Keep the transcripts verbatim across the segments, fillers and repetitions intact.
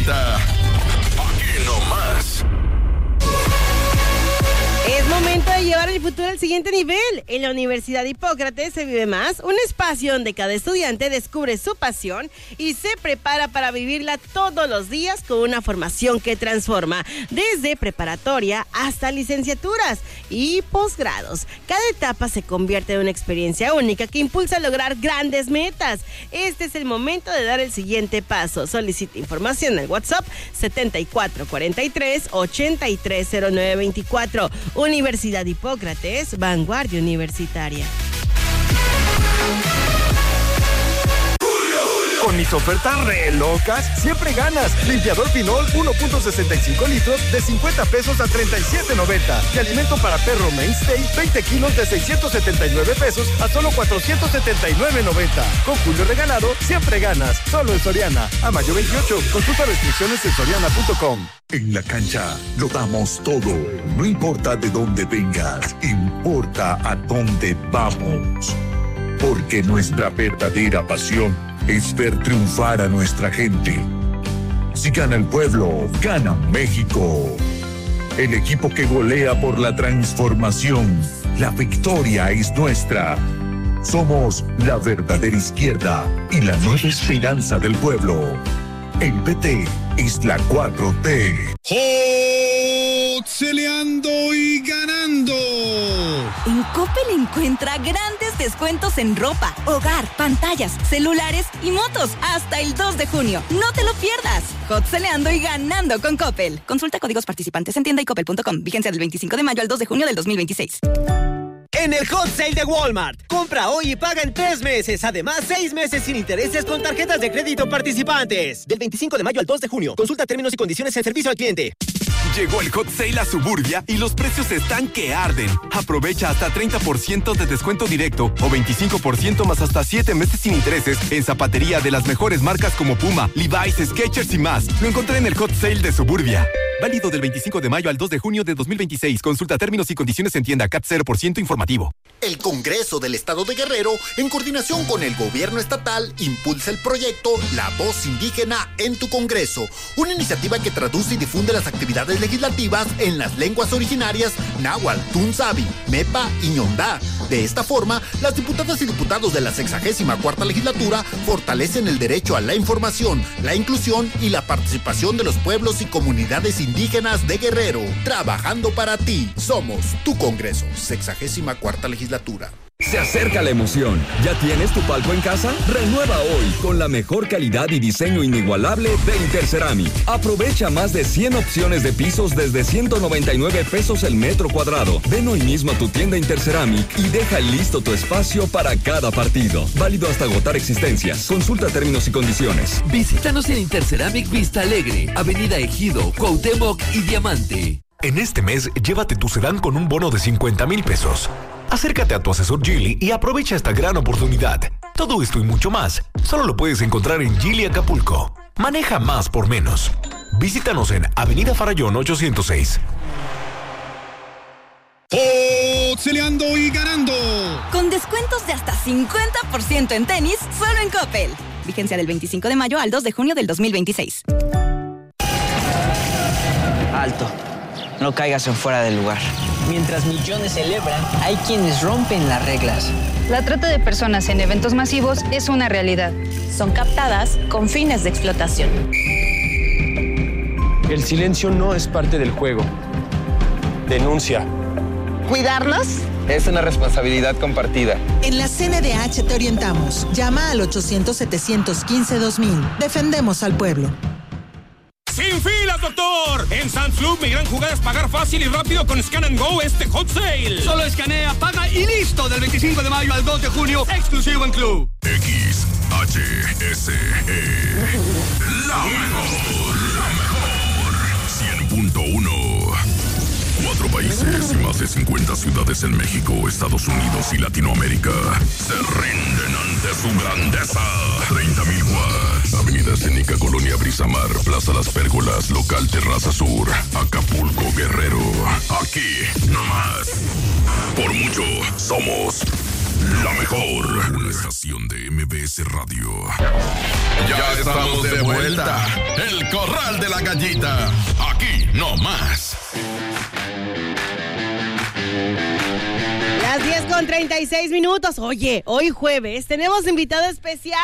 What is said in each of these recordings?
presenta Aquí Nomás. Es momento de llevar el futuro al siguiente nivel. En la Universidad Hipócrates se vive más, un espacio donde cada estudiante descubre su pasión y se prepara para vivirla todos los días con una formación que transforma, desde preparatoria hasta licenciaturas y posgrados. Cada etapa se convierte en una experiencia única que impulsa a lograr grandes metas. Este es el momento de dar el siguiente paso. Solicita información al WhatsApp setenta y cuatro cuarenta y tres ochenta y tres cero nueve veinticuatro. Universidad Hipócrates, vanguardia universitaria. Con mis ofertas re locas, siempre ganas. Limpiador Pinol uno punto sesenta y cinco litros de cincuenta pesos a treinta y siete noventa. Y alimento para perro Mainstay, veinte kilos de seiscientos setenta y nueve pesos a solo cuatrocientos setenta y nueve noventa. Con Julio regalado, siempre ganas. Solo en Soriana. A mayo veintiocho. Consulta restricciones en soriana punto com. En la cancha lo damos todo. No importa de dónde vengas, importa a dónde vamos. Porque nuestra verdadera pasión es ver triunfar a nuestra gente. Si gana el pueblo, gana México. El equipo que golea por la transformación. La victoria es nuestra. Somos la verdadera izquierda y la nueva esperanza del pueblo. El P T es la cuatro T. ¡Hotzeleando y ganando! En Coppel encuentra grandes descuentos en ropa, hogar, pantallas, celulares y motos hasta el dos de junio. ¡No te lo pierdas! Hotzeleando y ganando con Coppel. Consulta códigos participantes en tienda y coppel punto com. Vigencia del veinticinco de mayo al dos de junio del dos mil veintiséis. En el Hot Sale de Walmart, compra hoy y paga en tres meses. Además, seis meses sin intereses con tarjetas de crédito participantes. Del veinticinco de mayo al dos de junio. Consulta términos y condiciones en servicio al cliente. Llegó el Hot Sale a Suburbia y los precios están que arden. Aprovecha hasta treinta por ciento de descuento directo o veinticinco por ciento más hasta siete meses sin intereses en zapatería de las mejores marcas como Puma, Levi's, Skechers y más. Lo encontré en el Hot Sale de Suburbia. Válido del veinticinco de mayo al dos de junio de dos mil veintiséis. Consulta términos y condiciones en tienda. C A T cero por ciento informativo. El Congreso del Estado de Guerrero, en coordinación con el gobierno estatal, impulsa el proyecto La Voz Indígena en tu Congreso, una iniciativa que traduce y difunde las actividades legislativas en las lenguas originarias náhuatl, tunzabi, mepa y ñondá. De esta forma, las diputadas y diputados de la sexagésima cuarta legislatura fortalecen el derecho a la información, la inclusión y la participación de los pueblos y comunidades indígenas de Guerrero. Trabajando para ti, somos tu Congreso, sexagésima cuarta legislatura. Se acerca la emoción. ¿Ya tienes tu palco en casa? Renueva hoy con la mejor calidad y diseño inigualable de Interceramic. Aprovecha más de cien opciones de pisos desde ciento noventa y nueve pesos el metro cuadrado. Ven hoy mismo a tu tienda Interceramic y deja listo tu espacio para cada partido. Válido hasta agotar existencias. Consulta términos y condiciones. Visítanos en Interceramic Vista Alegre, Avenida Ejido, Cuauhtémoc y Diamante. En este mes, llévate tu sedán con un bono de cincuenta mil pesos. Acércate a tu asesor Geely y aprovecha esta gran oportunidad. Todo esto y mucho más, solo lo puedes encontrar en Geely Acapulco. Maneja más por menos. Visítanos en Avenida Farallón ochocientos seis. ¡Hotzeleando y ganando! Con descuentos de hasta cincuenta por ciento en tenis, solo en Coppel. Vigencia del veinticinco de mayo al dos de junio del dos mil veintiséis. Alto. No caigas en fuera del lugar. Mientras millones celebran, hay quienes rompen las reglas. La trata de personas en eventos masivos es una realidad. Son captadas con fines de explotación. El silencio no es parte del juego. Denuncia. ¿Cuidarnos? Es una responsabilidad compartida. En la C N D H te orientamos. Llama al ochocientos, setecientos quince, dos mil. Defendemos al pueblo. ¡Sin filas, doctor! En Sam's Club, mi gran jugada es pagar fácil y rápido con Scan and Go este Hot Sale. Solo escanea, paga y listo. Del veinticinco de mayo al dos de junio, exclusivo en Club. X H S E. La mejor, la mejor. cien punto uno. Cuatro países y más de cincuenta ciudades en México, Estados Unidos y Latinoamérica se rinden ante su grandeza. treinta mil watts. Avenida Escénica, Colonia Brisamar, Plaza Las Pérgolas, Local Terraza Sur, Acapulco, Guerrero. Aquí, nomás. Por mucho, somos La mejor. Una estación de M B S Radio. Ya estamos de vuelta. El Corral de la Gallita. Aquí no más. Las diez con treinta y seis minutos. Oye, hoy jueves tenemos invitado especial.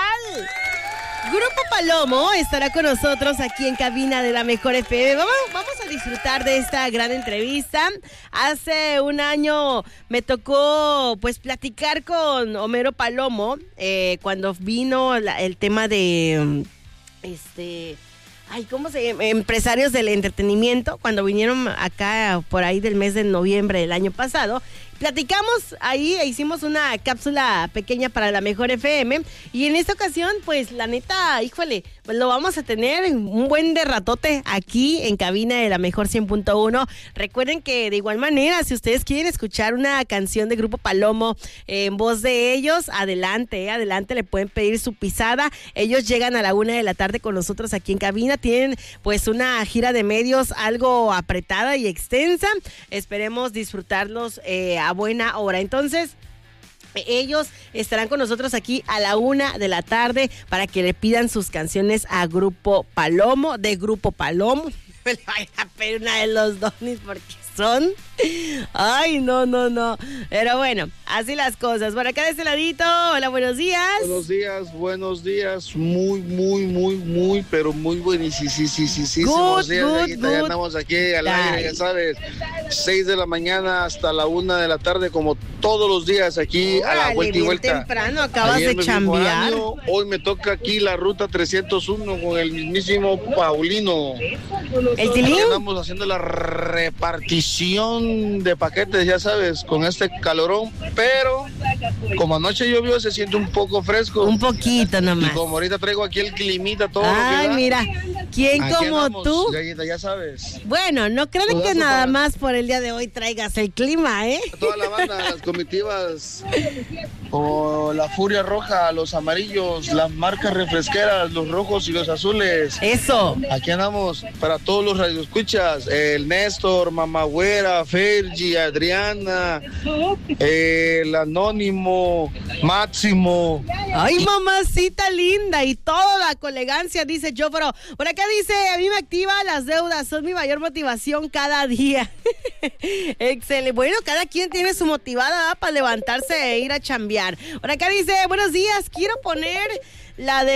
Grupo Palomo estará con nosotros aquí en cabina de la Mejor F M. Vamos, vamos a disfrutar de esta gran entrevista. Hace un año me tocó pues platicar con Homero Palomo eh, cuando vino la, el tema de este... Ay, ¿cómo se llama? Empresarios del entretenimiento, cuando vinieron acá por ahí del mes de noviembre del año pasado. Platicamos ahí e hicimos una cápsula pequeña para la Mejor F M. Y en esta ocasión, pues, la neta, híjole, pues lo vamos a tener un buen de ratote aquí en cabina de la Mejor cien punto uno. Recuerden que de igual manera, si ustedes quieren escuchar una canción de Grupo Palomo eh, en voz de ellos, adelante, eh, adelante, le pueden pedir su pisada. Ellos llegan a la una de la tarde con nosotros aquí en cabina. Tienen, pues, una gira de medios algo apretada y extensa. Esperemos disfrutarlos eh, a buena hora. Entonces, ellos estarán con nosotros aquí a la una de la tarde para que le pidan sus canciones a Grupo Palomo, de Grupo Palomo. Me le voy a pedir una de los donis porque son... Ay, no, no, no. Pero bueno, así las cosas. Por acá de este ladito, hola, buenos días. Buenos días, buenos días. Muy, muy, muy, muy, pero muy buenísimo. Sí, sí, sí, sí. Good, días, good, Gallita, ya good. andamos aquí al Ay. aire, ya sabes. Seis de la mañana hasta la una de la tarde, como todos los días aquí. Órale, a la vuelta y bien vuelta. temprano, acabas Ayer de me fui chambear. foráneo, hoy me toca aquí la ruta trescientos uno con el mismísimo Paulino. ¿El Tilín? Estamos haciendo la repartición de paquetes, ya sabes, con este calorón, pero como anoche llovió se siente un poco fresco. Un poquito nomás. Y como ahorita traigo aquí el climita, todo Ay, lo que da. mira, ¿quién Aquí como andamos, tú? Gallita, ya sabes. Bueno, no creo Codazo que nada para- más por el día de hoy traigas el clima, ¿eh? Toda la banda, las comitivas, o la Furia Roja, los amarillos, las marcas refresqueras, los rojos y los azules. Eso. Aquí andamos para todos los radioescuchas, el Néstor, Mamagüera, Fergie, Adriana, eh, el Anónimo, Máximo. Ay, mamacita linda, y toda la colegancia, dice yo, pero por acá dice, a mí me activa las deudas, son mi mayor motivación cada día. Excelente. Bueno, cada quien tiene su motivada ¿verdad? Para levantarse e ir a chambear. Por acá dice, buenos días, quiero poner la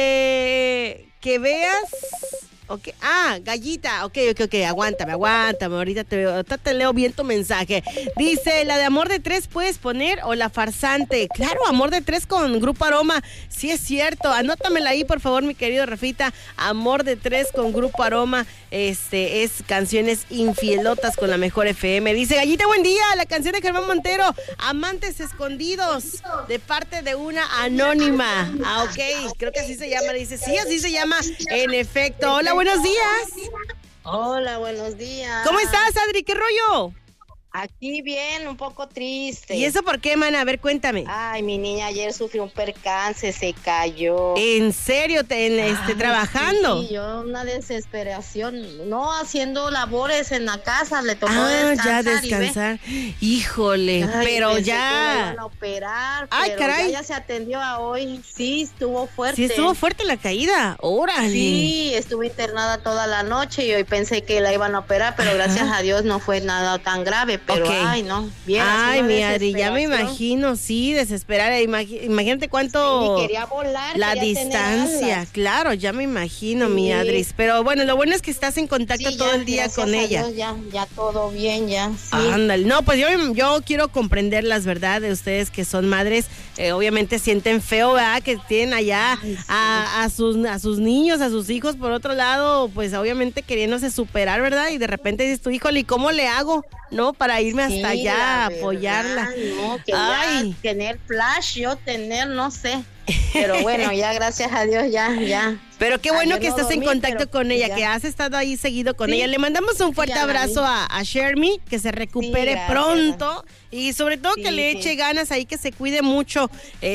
de que veas... Okay. Ah, Gallita, ok, ok, ok, aguántame, aguántame, ahorita te, ahorita te leo bien tu mensaje. Dice, la de Amor de Tres puedes poner o la farsante. Claro, Amor de Tres con Grupo Aroma, sí es cierto, anótamela ahí por favor mi querido Rafita, Amor de Tres con Grupo Aroma, este es canciones infielotas con la Mejor F M. Dice, Gallita, buen día, la canción de Germán Montero, Amantes Escondidos, de parte de una anónima. Ah, ok, creo que así se llama, dice, sí, así se llama, en efecto. Hola, buenos días. Hola, buenos días. ¿Cómo estás, Adri? ¿Qué rollo? Aquí bien, un poco triste. ¿Y eso por qué, mana? A ver, cuéntame. Ay, mi niña ayer sufrió un percance, se cayó. ¿En serio? Te, en, este, Ay, trabajando? Sí, yo una desesperación. No, haciendo labores en la casa, le tocó Ah, descansar. ya descansar. Híjole, Ay, pero pensé ya... que la iban a operar, Ay, pero caray. Ya, ya se atendió a hoy. Sí, estuvo fuerte. Sí, estuvo fuerte la caída. Órale. Sí, estuve internada toda la noche y hoy pensé que la iban a operar, pero Ajá. gracias a Dios no fue nada tan grave. Pero Ok. ay, no. Bien, Ay, mi Adri, ya me desesperación. imagino, sí, desesperar. Imagi- imagínate cuánto... Sí, quería volar, la quería tener distancia, alas. claro, ya me imagino, Sí. mi Adris. Pero bueno, lo bueno es que estás en contacto Sí, todo ya, el día gracias con a ella. Dios, ya, ya todo bien, ya. Sí. Ándale, no, pues yo, yo quiero comprender las verdades de ustedes que son madres, eh, obviamente sienten feo, ¿verdad? Que tienen allá a, a, sus, a sus niños, a sus hijos, por otro lado, pues obviamente queriéndose superar, ¿verdad? Y de repente dices tú, híjole, ¿y cómo le hago? ¿No? Para irme hasta Sí, allá la a apoyarla. verdad, No, quería Ay. tener flash, yo tener, no sé. Pero bueno, ya gracias a Dios, ya, ya. Pero qué bueno Ayer que no estás en dormí, contacto pero con ella, ya. que has estado ahí seguido con Sí. ella. Le mandamos un fuerte ya la abrazo vi. a, a Shermy, que se recupere gracias. pronto y sobre todo Sí, que le sí. eche ganas ahí, que se cuide mucho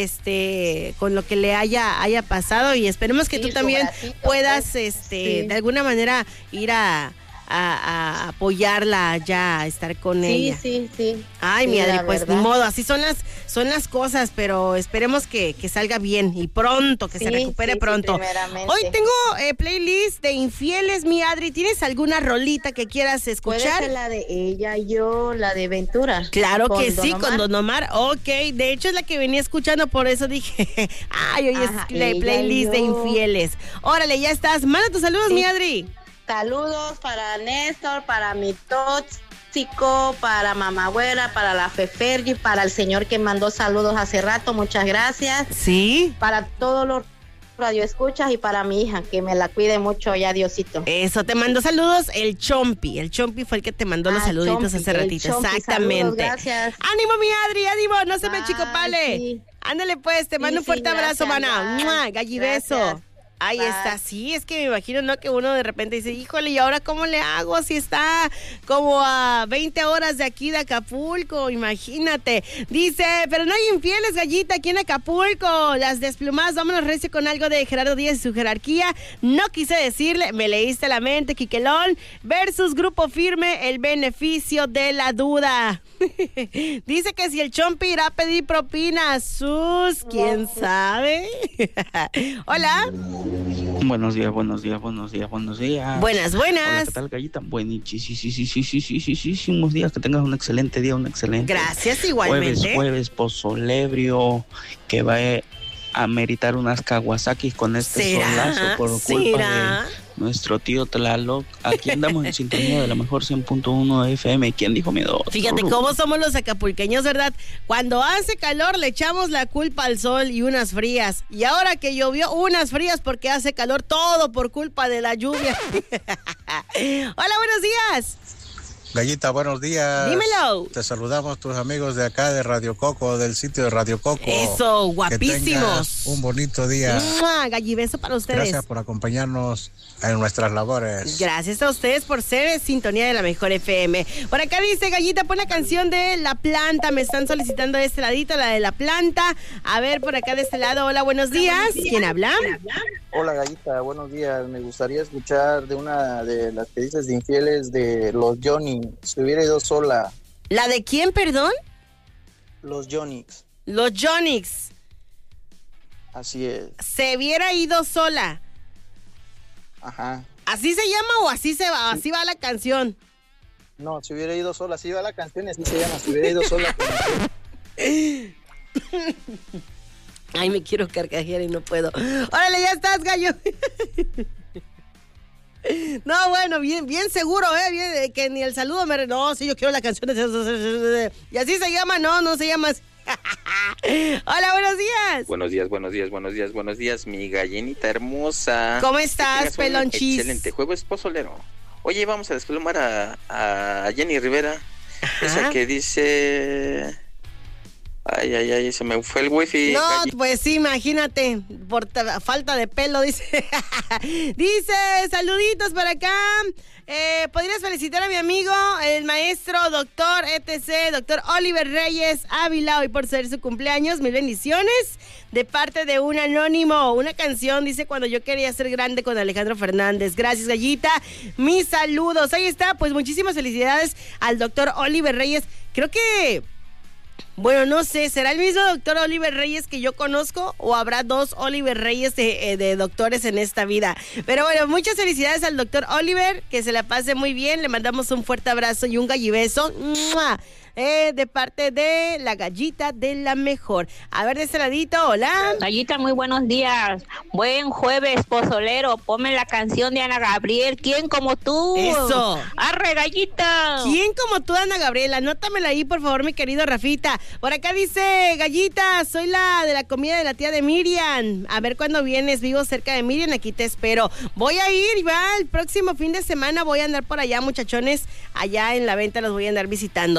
este con lo que le haya haya pasado y esperemos que Sí, tú su también bracito, puedas pues, este sí. de alguna manera ir a a, a apoyarla ya, a estar con sí, ella. Sí, sí, sí. Ay, sí, mi Adri, pues verdad. ni modo, así son las, son las cosas, pero esperemos que, que salga bien y pronto, que sí, se recupere sí, pronto. Sí, Hoy tengo eh, playlist de infieles, mi Adri. ¿Tienes alguna rolita que quieras escuchar? Puede ser la de ella, yo, la de Ventura. Claro que Don sí, Omar. con Don Omar. Ok, de hecho es la que venía escuchando, por eso dije, ay, hoy Ajá, es la ella, playlist de yo. infieles. Órale, ya estás. Manda tus saludos, Sí. mi Adri. Saludos para Néstor, para mi tóxico, para Mamá Güera, para la Fefergi, para el señor que mandó saludos hace rato, muchas gracias. Sí. Para todos los radioescuchas y para mi hija, que me la cuide mucho ya, Diosito. Eso, te mandó saludos el Chompi. El Chompi fue el que te mandó los Ah, saluditos Chompi, hace el ratito. Chompi, Exactamente. saludos, gracias. Ánimo, mi Adri, ánimo, no se me Ay, chicopale. sí. Ándale pues, te mando Sí, un fuerte sí, abrazo, gracias, mana. bye. ¡Mua! Gallibeso. Gracias. Ahí Bye. está, sí, es que me imagino, ¿no? Que uno de repente dice, híjole, ¿y ahora cómo le hago si está como a veinte horas de aquí de Acapulco? Imagínate. Dice, pero no hay infieles, Gallita, aquí en Acapulco. Las desplumadas, vámonos recio con algo de Gerardo Díaz y su jerarquía. No quise decirle, me leíste la mente, Quiquelón. Versus Grupo Firme, el beneficio de la duda. Dice que si el Chompi irá a pedir propina, sus, ¿quién sabe? Hola. Buenos días, buenos días, buenos días, buenos días. Buenas, buenas. Hola, ¿qué tal, Gallita? Buenísimos días, que tengas un excelente día, un excelente. Gracias, igualmente. Jueves, jueves, pozolebrio, que va a meritar unas Kawasakis con este ¿Será? solazo por culpa ¿Será? de nuestro tío Tlaloc. Aquí andamos en sintonía de la mejor cien punto uno F M. ¿Quién dijo miedo? Fíjate cómo somos los acapulqueños, ¿verdad? Cuando hace calor le echamos la culpa al sol y unas frías. Y ahora que llovió, unas frías porque hace calor, todo por culpa de la lluvia. Hola, buenos días. Gallita, buenos días. Dímelo. Te saludamos tus amigos de acá de Radio Coco, del sitio de Radio Coco. Eso, guapísimos. Que tengas un bonito día. ¡Mua! Gallibeso para ustedes. Gracias por acompañarnos en nuestras labores. Gracias a ustedes por ser en sintonía de la mejor F M. Por acá dice, Gallita, pon la canción de La Planta. Me están solicitando de este ladito, la de La Planta. A ver, por acá de este lado. Hola, buenos días. ¿Quién habla? Hola, Gallita, buenos días. Me gustaría escuchar de una de las que dices de infieles de los Johnny. Se hubiera ido sola. ¿La de quién, perdón? Los Johnny's. Los Johnny's. Así es. Se hubiera ido sola. Ajá. ¿Así se llama o así se va? Así va la canción. No, se hubiera ido sola. Así va la canción y así se llama. Se hubiera ido sola. Ay, me quiero carcajear y no puedo. Órale, ya estás, gallo. No, bueno, bien, bien seguro, ¿eh? Bien, que ni el saludo me... No, sí, yo quiero la canción de... Y así se llama, no, no se llama así. Hola, buenos días. Buenos días, buenos días, buenos días, buenos días, mi gallinita hermosa. ¿Cómo estás, pelonchis? Excelente, jueves pozolero. Oye, vamos a desplumar a, a Jenny Rivera. Ajá. Esa que dice... Ay, ay, ay, se me fue el wifi. No, pues sí, imagínate, por falta de pelo, dice. Dice, saluditos para acá. Eh, ¿Podrías felicitar a mi amigo, el maestro, doctor, etcétera, doctor Oliver Reyes Ávila, hoy por ser su cumpleaños? Mil bendiciones. De parte de un anónimo, una canción, dice, cuando yo quería ser grande, con Alejandro Fernández. Gracias, Gallita. Mis saludos. Ahí está, pues muchísimas felicidades al doctor Oliver Reyes. Creo que... Bueno, no sé, ¿será el mismo doctor Oliver Reyes que yo conozco o habrá dos Oliver Reyes de, de doctores en esta vida? Pero bueno, muchas felicidades al doctor Oliver, que se la pase muy bien, le mandamos un fuerte abrazo y un gallibeso. ¡Mua! Eh, de parte de la Gallita de la mejor. A ver, de este ladito, hola. Gallita, muy buenos días. Buen jueves, pozolero. Ponme la canción de Ana Gabriel. ¿Quién como tú? Eso. Arre, Gallita. ¿Quién como tú, Ana Gabriela? Anótamela ahí, por favor, mi querido Rafita. Por acá dice, Gallita, soy la de la comida de la tía de Miriam. A ver cuándo vienes, vivo cerca de Miriam, aquí te espero. Voy a ir, va, el próximo fin de semana voy a andar por allá, muchachones. Allá en la venta los voy a andar visitando. Sale, vale.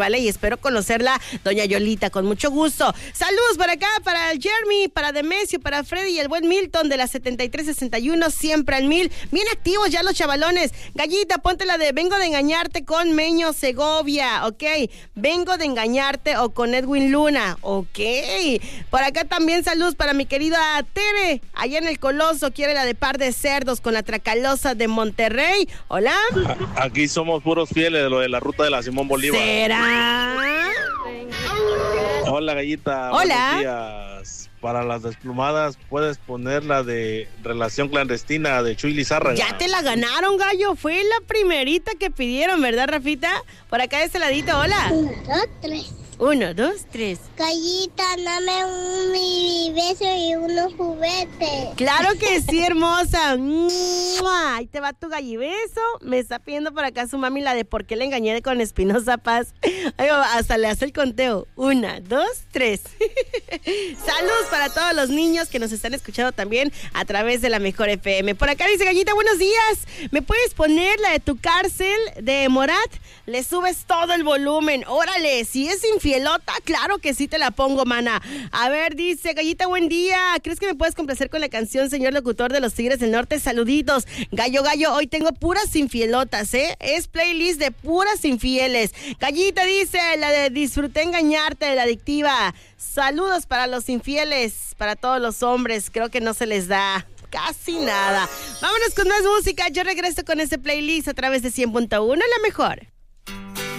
¿sale? Y espero conocerla, doña Yolita, con mucho gusto. Saludos por acá, para el Jeremy, para Demesio, para Freddy y el buen Milton de la setenta y tres sesenta y uno, siempre al mil. Bien activos ya los chavalones. Gallita, ponte la de Vengo de engañarte con Meño Segovia, ok. Vengo de engañarte o con Edwin Luna, ok. Por acá también saludos para mi querida Tere, allá en el Coloso, quiere la de Par de Cerdos con la Tracalosa de Monterrey. Hola. Aquí somos puros fieles de lo de la ruta de la Simón Bolívar. ¿Será? Hola, Gallita. Hola. Buenos días. Para las desplumadas puedes poner la de Relación Clandestina de Chuy Lizárraga. Ya te la ganaron, gallo. Fue la primerita que pidieron, ¿verdad, Rafita? Por acá de este ladito, hola. Uno, dos, tres. Uno, dos, tres. Gallita, dame un mi beso y unos juguetes. Claro que sí, hermosa. Ahí te va tu gallibeso. Me está pidiendo por acá su mami la de por qué le engañé con Espinosa Paz. Ay, hasta le hace el conteo. Una, dos, tres. Saludos para todos los niños que nos están escuchando también a través de la Mejor F M. Por acá dice Gallita, buenos días. ¿Me puedes poner la de Tu Cárcel de Morat? Le subes todo el volumen. Órale, si es infielota, claro que sí te la pongo, mana. A ver, dice Gallita, buen día. ¿Crees que me puedes complacer con la canción, señor locutor de los Tigres del Norte? Saluditos. Gallo, gallo, hoy tengo puras infielotas, ¿eh? Es playlist de puras infieles. Gallita dice, la de Disfruté engañarte, de la adictiva. Saludos para los infieles, para todos los hombres. Creo que no se les da casi nada. Vámonos con más música. Yo regreso con este playlist a través de cien punto uno, la mejor.